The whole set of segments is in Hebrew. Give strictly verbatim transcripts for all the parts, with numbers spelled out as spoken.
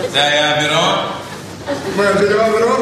זה היה אווירון? מה, זה לא אווירון?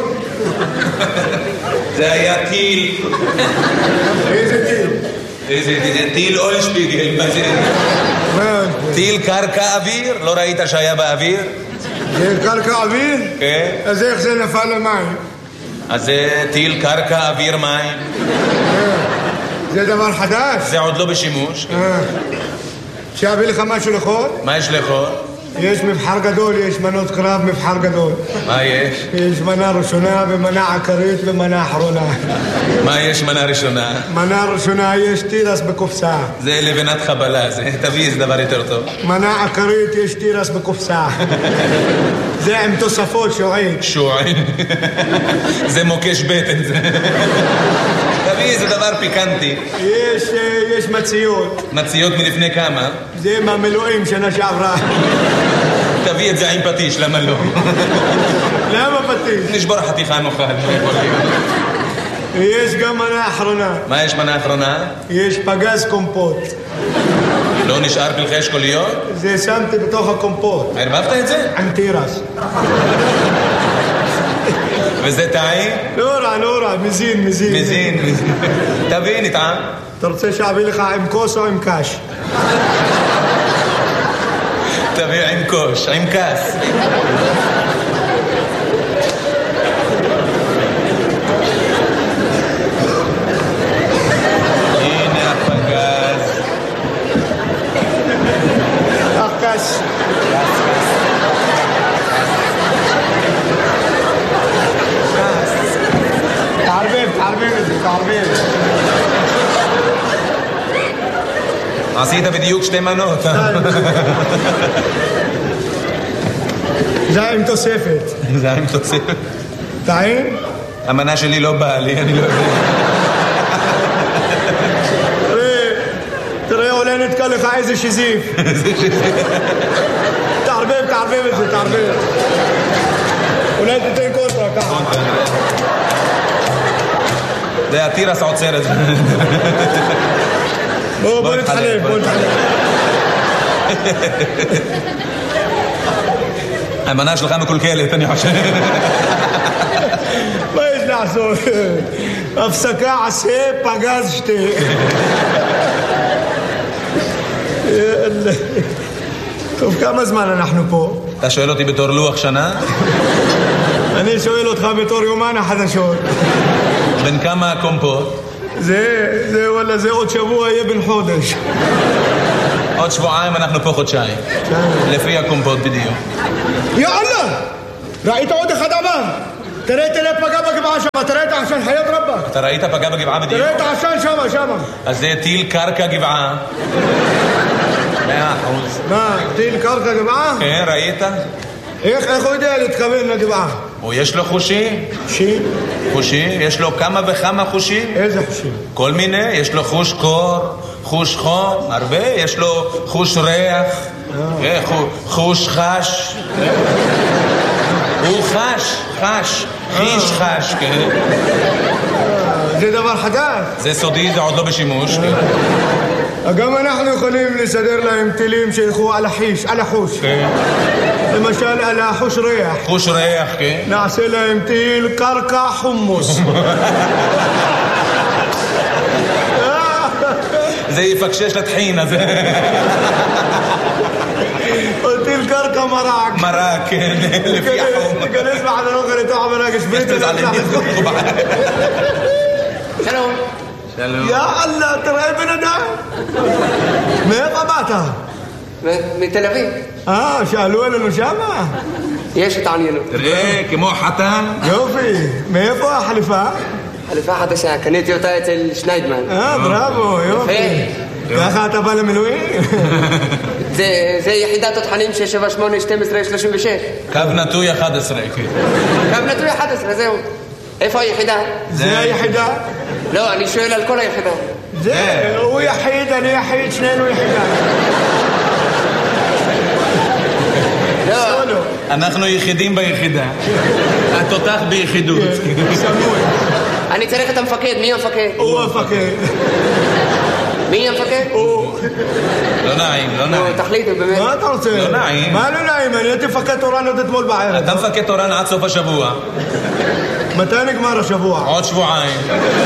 זה היה טיל. איזה טיל? איזה טיל אולשפיגל. טיל קרקע אוויר? לא ראית שהיה באוויר? זה קרקע אוויר? כן. אז איך זה נפל למים? אז זה טיל קרקע אוויר מים. זה דבר חדש? זה עוד לא בשימוש. שאביא לך משהו לאכול? מה יש לאכול? יש מבחר גדול, יש מנות קרב, מבחר גדול. מה יש? יש מנה ראשונה ומנה עקרית ומנה אחרונה. מה יש מנה ראשונה? מנה ראשונה יש תירס בקופסה. זה לבנת חבלה, זה תביא איזה דבר יותר טוב. מנה עקרית יש תירס בקופסה. זה עם תוספות שועין. שועין? זה מוקש בטן זה. תביא איזה דבר פיקנטי. יש, יש מציות. מציות מלפני כמה? זה מהמילואים שנה שעברה. תביא את זה עם פטיש, למה לא? למה פטיש? נשבור חתיכה נאכל. יש גם מנה אחרונה. מה יש מנה אחרונה? יש פגז קומפוט. לא נשאר פלחי אשכוליות? זה שמתי בתוך הקומפוט. ערבבת את זה? עם תירס. וזה טעים? לא רע, לא רע, מזין, מזין. מזין, מזין. תביא, נטעם. אתה רוצה שאביא לך עם כוס או עם קש? תביא עם קוש, עם כס. הנה הפגז. הקש. תערבב, תערבב את זה, תערבב. עשית בדיוק שתי מנות. זה עם תוספת. זה עם תוספת. טעים? המנה שלי לא באה לי, אני לא יודע. תראה, תראה, אולי נתקע לך איזה שזיף. איזה שזיף. תערבב, תערבב את זה, תערבב. אולי תתן קונטרה ככה. זה התירס עוצר את זה. בוא, בוא נתחלף, בוא נתחלף. המנה שלך מקולקלת, אני חושב. מה יש לעשות? הפסקה עשה, פגז שתי. טוב, כמה זמן אנחנו פה? אתה שואל אותי בתור לוח שנה? אני שואל אותך בתור יומן החדשות. בין כמה הקומפוט? זה, זה, וואלה, זה עוד שבוע יהיה בן חודש. עוד שבועיים אנחנו פה חודשיים. לפי הקומפוט בדיוק. יאללה! ראית עוד אחד עבר? תראה, תראה פגע בגבעה שם, תראה את העשן, חיית רבה. אתה ראית פגע בגבעה בדיוק? תראה את העשן שם, שם. אז זה טיל קרקע גבעה. מאה אחוז. מה, טיל קרקע גבעה? כן, ראית? איך, איך הוא יודע להתכוון לגבעה? או יש לו חושים? חושים? חושים? יש לו כמה וכמה חושים? איזה חושים? כל מיני, יש לו חוש קור, חוש חום, הרבה, יש לו חוש ריח, חוש חש. הוא חש, חש, חיש חש, כן. זה דבר חדש. זה סודי, זה עוד לא בשימוש. גם אנחנו יכולים לסדר להם טילים שילכו על החיש, על החוש. למשל על החוש ריח. חוש ריח, כן. נעשה להם טיל קרקע חומוס. זה יפקשש לטחין, אז... או טיל קרקע מרק. מרק, כן, לפי החום. תיכנס בחדר אוכל לתוך המרק, שברית ולצח. שלום. שלום. יא אללה, תראה בן אדם. מאיפה באת? מתל אביב. אה, שאלו עלינו שמה? יש התעניינות. תראה, כמו חתן. יופי. מאיפה החליפה? חליפה חדשה, קניתי אותה אצל שניידמן. אה, בראבו, יופי. ככה אתה בא למילואים? זה יחידת תותחנים שש שבע שמונה שתים עשרה שלושים ושש. קו נטוי אחת עשרה. קו נטוי אחת עשרה, זהו. איפה היחידה? זה היחידה. לא, אני שואל על כל היחידה. זה, הוא יחיד, אני יחיד, שנינו יחידה. לא. אנחנו יחידים ביחידה. התותח ביחידות. אני צריך את המפקד, מי המפקד? הוא המפקד. מי המפקד? לא נעים, לא נעים. תחליטו באמת. מה אתה רוצה? לא נעים. מה לא נעים? אני הייתי מפקד תורן עוד אתמול בערב. אתה מפקד תורן עד סוף השבוע. מתי נגמר השבוע? עוד שבועיים.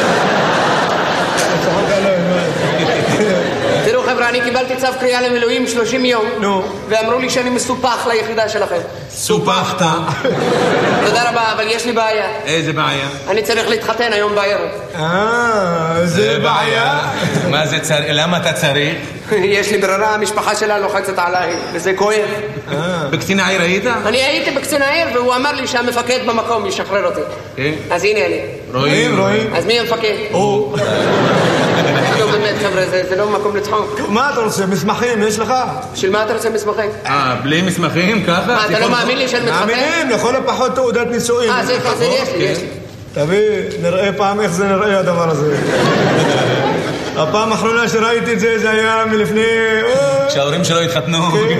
תראו חבר'ה, אני קיבלתי צו קריאה למילואים שלושים יום. נו. ואמרו לי שאני מסופח ליחידה שלכם. סופחת. תודה רבה, אבל יש לי בעיה. איזה בעיה? אני צריך להתחתן היום בערב. אה, זה בעיה. מה זה צריך? למה אתה צריך? יש לי ברירה, המשפחה שלה לוחצת עליי, וזה כואב. בקצין העיר היית? אני הייתי בקצין העיר, והוא אמר לי שהמפקד במקום ישחרר אותי. אז הנה אני. רואים, רואים. אז מי המפקד? הוא. לא באמת חבר'ה, זה לא מקום לצחוק. מה אתה רוצה? מסמכים יש לך? של מה אתה רוצה מסמכים? אה, בלי מסמכים ככה? מה, אתה לא מאמין לי שאני מתחתן? מאמינים, לכל הפחות תעודת נישואין. אה, זה יש לי, יש לי. תביא, נראה פעם איך זה נראה הדבר הזה. הפעם האחרונה שראיתי את זה, זה היה מלפני... כשההורים שלו התחתנו.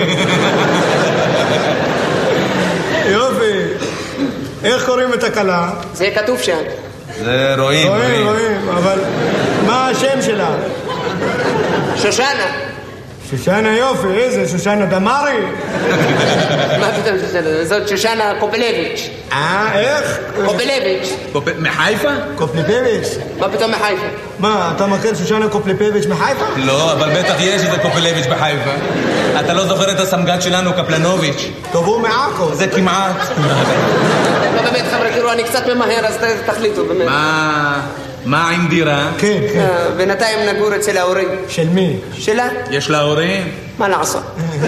יופי. איך קוראים את הכלה? זה כתוב שם. זה רואים, רואים, רואים, אבל מה השם שלה? שושנה. שושנה יופי, איזה? שושנה דמרי? מה פתאום שושנה? זאת שושנה קופלביץ'. אה, איך? קופלביץ'. מחיפה? קופליפביץ'. מה פתאום מחיפה? מה, אתה מכיר שושנה קופליפביץ' מחיפה? לא, אבל בטח יש איזה קופלביץ' בחיפה. אתה לא זוכר את הסמג"ד שלנו, קפלנוביץ'? טוב, הוא מעכו. זה כמעט. לא באמת חבר'ה, תראו, אני קצת ממהר, אז תחליטו באמת. מה... מה עם דירה? כן, כן. בינתיים נגור אצל ההורים. של מי? שלה? יש לה הורים? מה לעשות?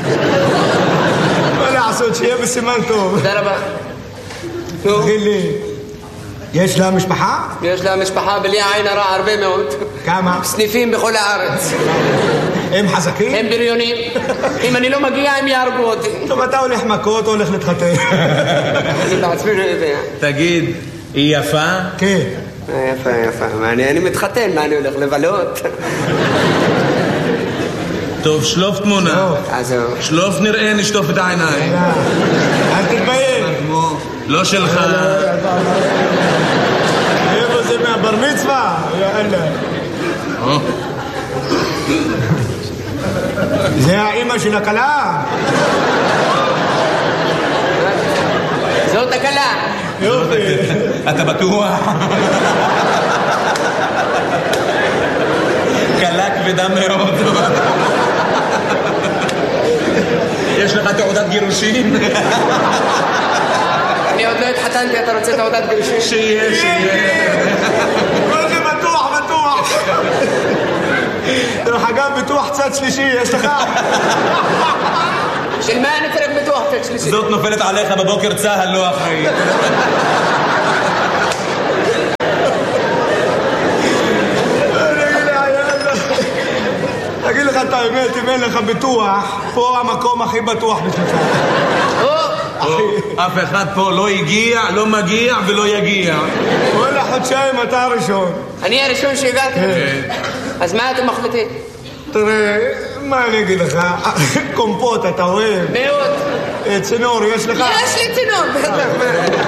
מה לעשות, שיהיה בסימן טוב. תודה רבה. נו, תגיד לי, יש לה משפחה? יש לה משפחה בלי עין הרע הרבה מאוד. כמה? סניפים בכל הארץ. הם חזקים? הם בריונים. אם אני לא מגיע, הם יהרגו אותי. טוב, אתה הולך מכות או הולך להתחתן? אני בעצמי לא יודע. תגיד, היא יפה? כן. יפה, יפה. אני מתחתן, מה אני הולך לבלות? טוב, שלוף תמונה. עזוב. שלוף נראה, נשטוף את העיניים. אל תתבייש. לא שלך. איפה זה מהבר מצווה? יאללה. זה האמא של הכלה? זאת הכלה. יופי. אתה בטוח? קלה כבדה מאוד. יש לך תעודת גירושים? אני עוד לא התחתנתי, אתה רוצה תעודת גירושים? שיהיה, שיהיה. כל זה בטוח, בטוח. דרך אגב, ביטוח צד שלישי, יש לך? של מה אני צריך ביטוח צד שלישי? זאת נופלת עליך בבוקר, צהל לא אחראי. תגיד לך את האמת, אם אין לך ביטוח, פה המקום הכי בטוח בשבילך. אף אחד פה לא הגיע, לא מגיע ולא יגיע. וואלה, חודשיים אתה הראשון. אני הראשון שהגעתי? אז מה אתם מחליטים? תראה, מה אני אגיד לך? קומפוט אתה אוהב? מאוד. צינור יש לך? יש לי צינור, בטח.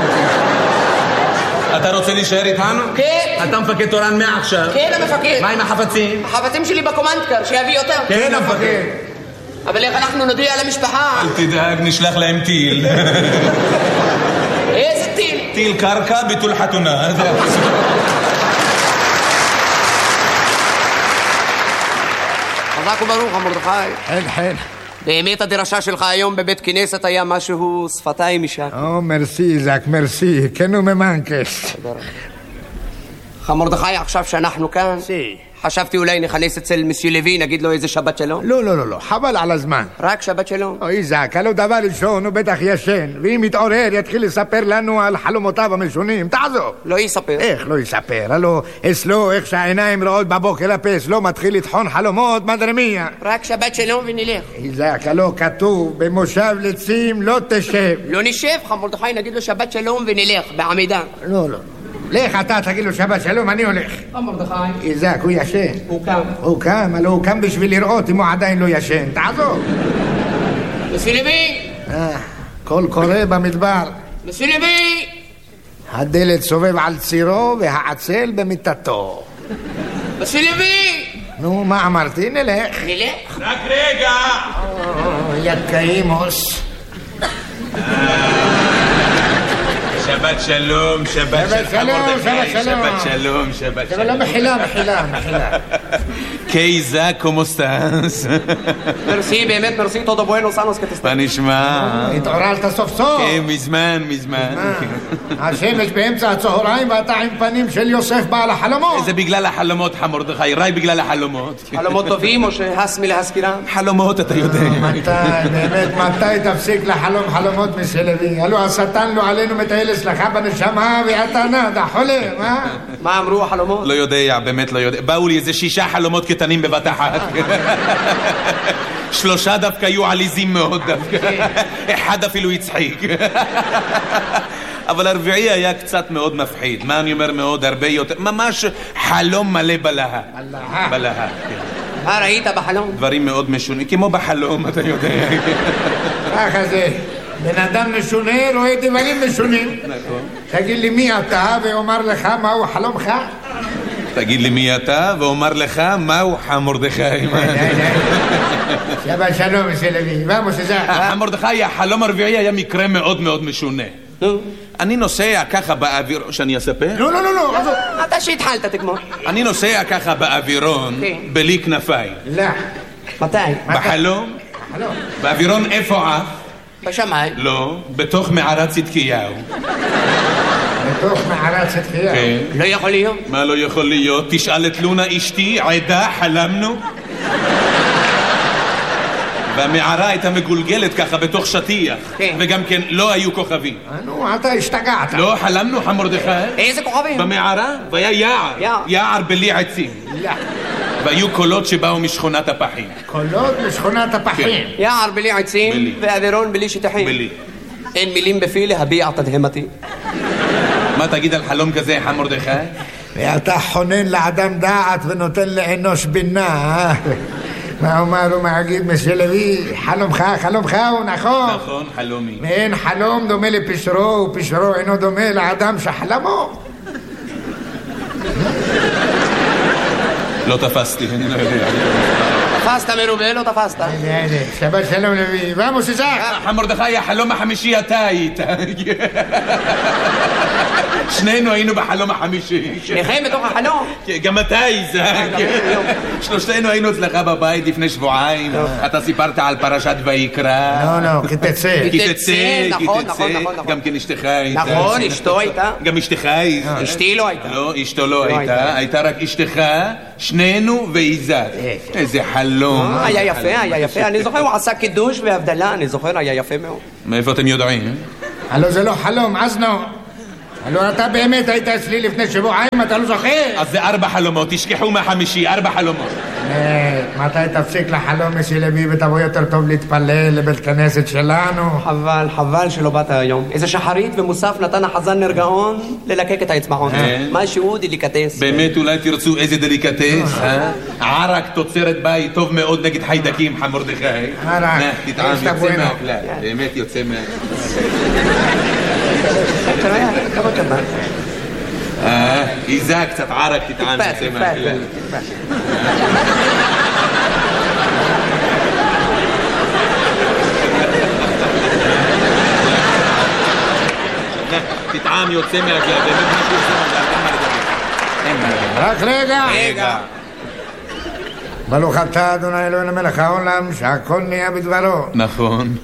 אתה רוצה להישאר איתנו? כן. אתה מפקד תורן מעכשיו. כן, המפקד. מה עם החפצים? החפצים שלי בקומנדקר, שיביא אותם. כן, המפקד. אבל איך אנחנו נודיע למשפחה? אל תדאג, נשלח להם טיל. איזה טיל? טיל קרקע ביטול חתונה. חזק וברוך, מרדכי. חן חן. באמת הדרשה שלך היום בבית כנסת היה משהו שפתיים משם. או, מרסי, זק, מרסי. כן וממנקס. מרדכי, עכשיו שאנחנו כאן, סי. חשבתי אולי נכנס אצל מסיו לוי, נגיד לו איזה שבת שלום. לא, לא, לא, לא. חבל על הזמן. רק שבת שלום. אוי, זק, הלא דבר ראשון הוא בטח ישן, ואם יתעורר יתחיל לספר לנו על חלומותיו המשונים. תעזוב. לא יספר. איך לא יספר? הלא, אצלו, איך שהעיניים רואות בבוקר הפה, אצלו מתחיל לטחון חלומות, מדרמיה. רק שבת שלום ונלך. זק, הלא כתוב, במושב לצים לא תשב. לא נשב, מרדכי, נגיד לו שבת שלום ונלך, בעמידה. לא, לא. לך אתה, תגיד לו שבת שלום, אני הולך. מרדכי. איזק, הוא ישן. הוא קם. הוא קם, הלא הוא קם בשביל לראות אם הוא עדיין לא ישן. תעזוב. מסיו לוי! אה, קול קורא במדבר. מסיו לוי! הדלת סובב על צירו והעצל במיטתו. מסיו לוי! נו, מה אמרתי? נלך. נלך? רק רגע! יא קיימוס. שבת שלום, שבת שלום, שבת שלום. שבת שלום, שבת שלום. לא, מחילה, מחילה, מחילה. קייזה, כמו סטאנס? מרסי, באמת מרסי, תודו בואנוס אנוס כתסתר. מה נשמע? התעוררת סוף סוף. כן, מזמן, מזמן. השמש באמצע הצהריים ואתה עם פנים של יוסף בעל החלומות. זה בגלל החלומות, מרדכי, ראי בגלל החלומות. חלומות טובים או שהס מלהזכירם? חלומות, אתה יודע. מתי, באמת, מתי תפסיק לחלום חלומות מסלבי? הלו השטן לא עלינו מטייל אצלך בנשמה ואתה נדה, חולם, אה? מה אמרו החלומות? לא יודע, באמת לא יודע. באו לי איזה שישה חלומות קטנים בבת אחת. שלושה דווקא היו עליזים מאוד דווקא. אחד אפילו הצחיק. אבל הרביעי היה קצת מאוד מפחיד. מה אני אומר מאוד? הרבה יותר. ממש חלום מלא בלהה. בלהה, כן. מה ראית בחלום? דברים מאוד משונים. כמו בחלום, אתה יודע. ככה זה. בן אדם משונה רואה דברים משונים. נכון. תגיד לי מי אתה ואומר לך מהו חלומך? תגיד לי מי אתה ואומר לך מהו מרדכי. שבת שלום מסלבי. ואמוס זה. מרדכי, החלום הרביעי היה מקרה מאוד מאוד משונה. אני נוסע ככה באוויר... שאני אספר? לא, לא, לא, לא. אתה שהתחלת תגמור. אני נוסע ככה באווירון בלי כנפיים. לא. מתי? בחלום? באווירון איפה עף? בשמיים. לא, בתוך מערת צדקיהו. בתוך מערת צדקיהו? כן. לא יכול להיות. מה לא יכול להיות? תשאל את לונה אשתי, עדה, חלמנו? והמערה הייתה מגולגלת ככה בתוך שטיח. כן. וגם כן לא היו כוכבים. נו, אתה השתגעת. לא, חלמנו מרדכי. איזה כוכבים? במערה, והיה יער. יער. יער בלי עצים. לא. והיו קולות שבאו משכונת הפחים. קולות משכונת הפחים. יער בלי עצים בלי. ואווירון בלי שטחים. בלי. אין מילים בפי להביע תדהמתי. מה תגיד על חלום כזה, מרדכי? ואתה חונן לאדם דעת ונותן לאנוש בינה. מה אומר ומגיד מסלבי? חלומך, חלומך הוא נכון. נכון, חלומי. ואין חלום דומה לפשרו, ופשרו אינו דומה לאדם שחלמו. לא תפסתי, אני לא יודע. תפסת מרובה, לא תפסת. שבת שלום לוי. ועמוס איזק. מרדכי, החלום החמישי אתה היית. שנינו היינו בחלום החמישי. שניכם בתוך החלום. גם אתה איזק. שלושתנו היינו אצלך בבית לפני שבועיים. אתה סיפרת על פרשת ויקרא. לא, לא, כי תצא. כי תצא, כי נכון, תצא. נכון, נכון. גם כן אשתך הייתה. נכון, אשתו הייתה. גם אשתך הייתה. אשתי לא הייתה. לא, אשתו לא הייתה. הייתה רק אשתך, שנינו ואיזק. איזה חלום. היה יפה, היה יפה. אני זוכר, הוא עשה קידוש והבדלה, אני זוכר, היה יפה מאוד. מאיפה אתם יודעים? הלו זה לא חלום, אזנו. הלו אתה באמת היית אצלי לפני שבועיים, אתה לא זוכר? אז זה ארבע חלומות, תשכחו מהחמישי, ארבע חלומות. מתי תפסיק לחלום מסלבי ותבוא יותר טוב להתפלל לבית כנסת שלנו? חבל, חבל שלא באת היום. איזה שחרית ומוסף נתן החזן נרגעון ללקק את האצבעות. משהו דליקטס. באמת אולי תרצו איזה דליקטס, אה? ערק תוצרת בית טוב מאוד נגד חיידקים, מרדכי. ערק, תטעם, יוצא מהכלל, באמת יוצא מהכלל. אה, איזה קצת ערק תטעם, יוצא מהכלל. תטעם יוצא מהכלל, באמת משהו יוצא מהכלל, אין מה לדבר. רק רגע. רגע. ברוך אתה אדוני אלוהינו מלך העולם שהכל נהיה בדברו. נכון.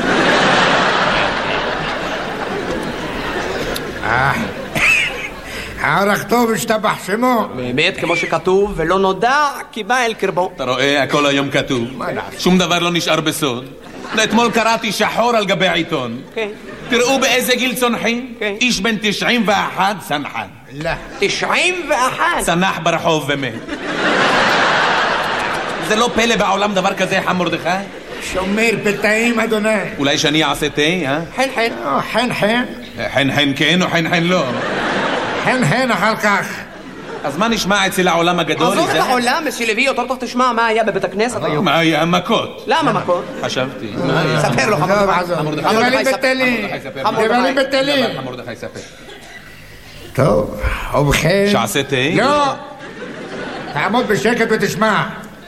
הערך טוב השתבח שמו. באמת, כמו שכתוב, ולא נודע כי בא אל קרבו. אתה רואה, הכל היום כתוב. שום דבר לא נשאר בסוד. אתמול קראתי שחור על גבי העיתון. כן. תראו באיזה גיל צונחים. כן. איש בן תשעים ואחת צנחן. לא. תשעים ואחת. צנח ברחוב ומת. זה לא פלא בעולם דבר כזה, מרדכי? שומר פתאים אדוני. אולי שאני אעשה תה, אה? חן חן. חן חן. חן חן כן או חן חן לא? חן חן אחר כך. אז מה נשמע אצל העולם הגדול? עזוב את העולם, מסילבי, יותר טוב תשמע מה היה בבית הכנסת היום. מה היה? מכות. למה מכות? חשבתי. ספר לו, טוב, עזוב. דברים בטלים. דברים בטלים. מרדכי ספר. טוב, ובכן. שעשה תה? לא. תעמוד בשקט ותשמע.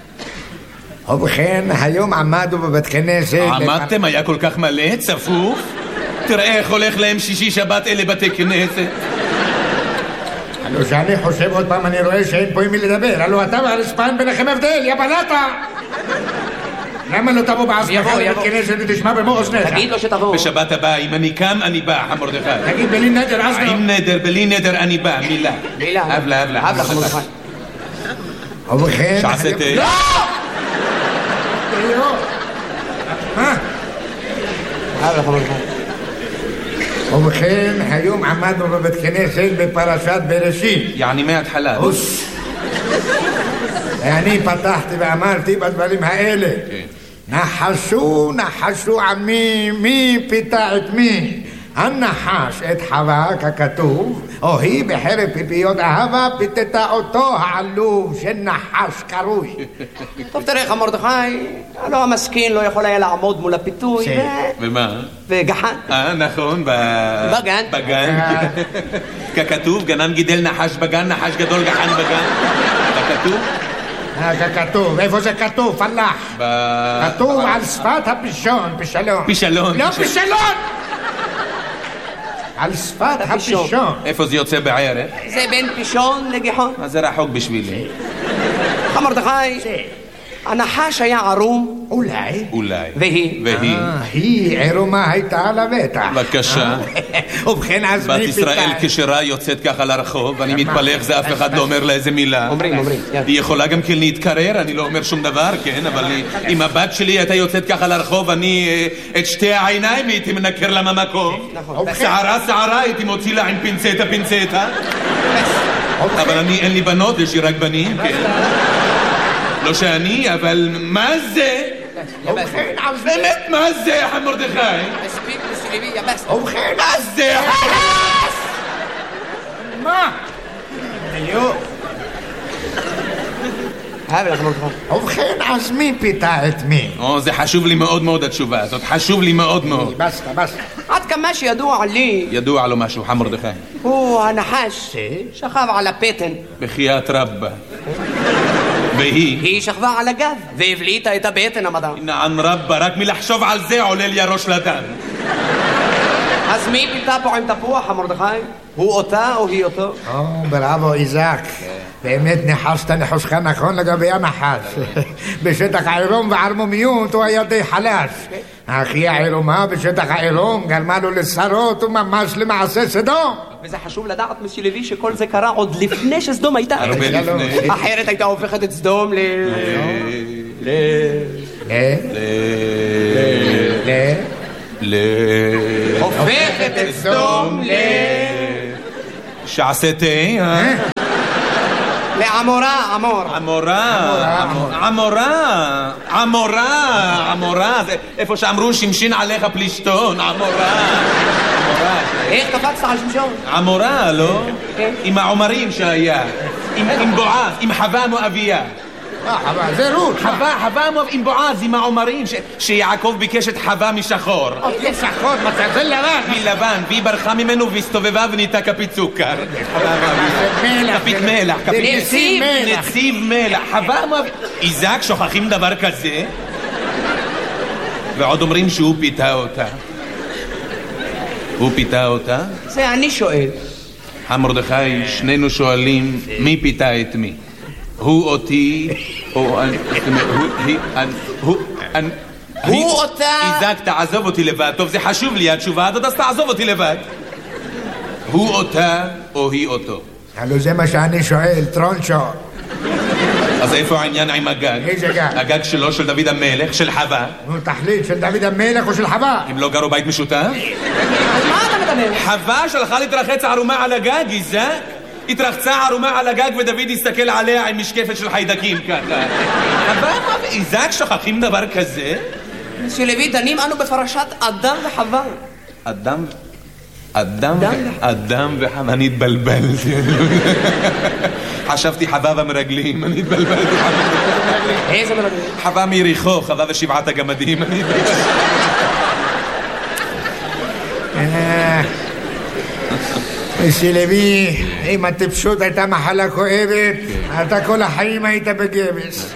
ובכן, היום עמדו בבית כנסת... עמדתם? היה כל כך מלא? צפוף? תראה איך הולך להם שישי שבת אלה בתי כנסת. הלו שאני חושב עוד פעם, אני רואה שאין פה עם מי לדבר. הלו אתה והרספן ביניכם הבדל, יא בלטה! למה לא תבוא בעצמך לבית כנסת ותשמע במו אוזניך? תגיד לו שתבוא. בשבת הבאה, אם אני קם, אני בא, מרדכי. תגיד, בלי נדר, אז לא. עם נדר, בלי נדר, אני בא, מילה. מילה. אבלה, אבלה. אבלה, מרדכי. ובכן... שעשה תה. לא! מה? אבלה, מרדכי. ובכן, היום עמדנו בבית כנסת בפרשת בראשית. יעני מההתחלה. אוס. ואני פתחתי ואמרתי בדברים האלה. נחשו, נחשו עמי, מי פיתה את מי? הנחש את חווה ככתוב, או היא בחרב פיפיות אהבה פיתתה אותו העלוב של נחש קרוי. טוב, תראה לך מרדכי, הלא המסכין לא יכול היה לעמוד מול הפיתוי. ומה? וגחן. אה, נכון, בגן. בגן. ככתוב, גנן גידל נחש בגן, נחש גדול גחן בגן. ככתוב? ככתוב, איפה זה כתוב? פלח. כתוב על שפת הפישון, פישלון. פישלון. לא פישלון! על שפת הפישון. איפה זה יוצא בערך? זה בין פישון לגיחון. מה זה רחוק בשבילי? מרדכי, הנחש היה ערום. אולי. אולי. והיא? והיא. היא עירומה הייתה על הבטח. בבקשה. ובכן אז בת מי ישראל כשרה יוצאת ככה לרחוב, אני מתפלא איך זה אף אחד לא אומר לה איזה מילה. אומרים, אומרים. היא יכולה גם כן להתקרר, אני לא אומר שום דבר, כן, אבל אם הבת שלי הייתה יוצאת ככה לרחוב, אני את שתי העיניים הייתי מנקר לה מהמקום. שערה שערה הייתי מוציא לה עם פינצטה פינצטה. אבל אני, אין לי בנות, יש לי רק בנים, כן. לא שאני, אבל מה זה? באמת, מה זה, מרדכי? ובכן, מה זה? מה? ובכן, אז מי פיתה את מי? או, זה חשוב לי מאוד מאוד התשובה הזאת, חשוב לי מאוד מאוד. בסטה, בסטה. עד כמה שידוע לי, ידוע לו משהו, מרדכי. הוא הנחש שכב על הפטן. בחייאת רבה. והיא? היא שכבה על הגב והבליטה את הבטן המדע. נען רבה, רק מלחשוב על זה עולה לי הראש לדם. אז מי פיתה פה עם תפוח, מרדכי? הוא אותה או היא אותו? או, בראבו איזק. באמת ניחשת ניחושך נכון לגבי הנחש. בשטח העירום וערמומיות הוא היה די חלש. אחי העירומה בשטח העירום גרמה לו לשרות וממש למעשה סדום. וזה חשוב לדעת, מסי לוי, שכל זה קרה עוד לפני שסדום הייתה. הרבה לפני. אחרת הייתה הופכת את סדום ל... ל... ל... ל... ל... הופכת את סדום ל... שעשה תה, אה? לעמורה, עמור. עמורה, עמורה, עמורה, עמורה, זה איפה שאמרו שמשין עליך פלישתון, עמורה. איך קפצת על שמשון? עמורה, לא? עם העומרים שהיה, עם בועז, עם חווה מואביה. אה, חווה, זה רות. חווה, חווה מואב, עם בועז, עם העומרים, שיעקב ביקש את חווה משחור. זה שחור, זה לבן. מלבן, והיא ברחה ממנו והסתובבה ונהייתה כפית סוכר. כפית מלח. נציב מלח. נציב מלח. חווה מואב... איזק, שוכחים דבר כזה? ועוד אומרים שהוא פיתה אותה. הוא פיתה אותה? זה אני שואל. המרדכי, שנינו שואלים מי פיתה את מי. הוא אותי, או אני, הוא, אני, הוא אותה... איזק, תעזוב אותי לבד. טוב, זה חשוב לי, התשובה הזאת, אז תעזוב אותי לבד. הוא אותה, או היא אותו? הלו זה מה שאני שואל, טרונצ'ו. אז איפה העניין עם הגג? איזה גג? הגג שלו, של דוד המלך, של חווה. נו, תחליט, של דוד המלך או של חווה? הם לא גרו בית משותף? אז מה אתה מדבר? חווה שלחה להתרחץ ערומה על הגג, איזק? התרחצה ערומה על הגג ודוד הסתכל עליה עם משקפת של חיידקים ככה. חווה, איזק, שוכחים דבר כזה? מסי לוי, דנים אנו בפרשת אדם וחווה. אדם... אדם... אדם וחווה, אני התבלבלתי. חשבתי חווה במרגלים, אני התבלבלתי. איזה מרגלים? חווה מיריחו, חווה ושבעת הגמדים, אני התבלבלתי. שלבי, אם הטיפשות הייתה מחלה כואבת, אתה כל החיים היית בגבס.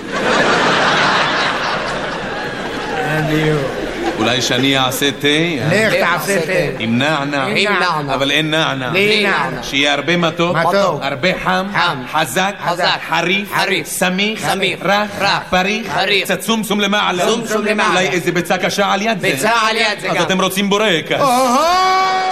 בדיוק. אולי שאני אעשה תה? לך תעשה תה. עם נענע. עם נענע. אבל אין נענע. בלי נענע. שיהיה הרבה מתוק. מתוק. הרבה חם. חם. חזק. חזק. חריף. חריף. סמיך. סמיך. רך. רך. פריך. פריך. קצת סומסום למעלה. סומסום למעלה. אולי איזה ביצה קשה על יד זה. ביצה על יד זה אז גם. אתם רוצים בורקס. אוהו!